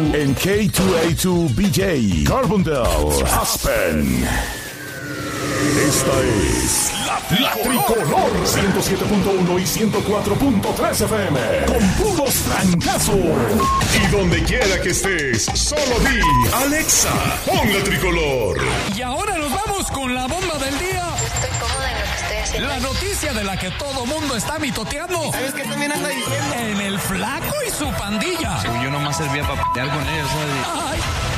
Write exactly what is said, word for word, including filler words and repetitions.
en K dos A dos B J, Carbondale, Aspen. Esta es la, la Tricolor ciento siete punto uno y ciento cuatro punto tres F M. Con puros trancazos. Y donde quiera que estés, solo di Alexa, pon la Tricolor. Y ahora nos vamos con la bomba del día. Estoy cómoda en lo que estoy haciendo. La noticia de la que todo mundo está mitoteando. ¿Sabes qué también anda diciendo? En el Flaco y su pandilla. Según yo nomás servía para pelear con ellos, ¿sabes? Ay,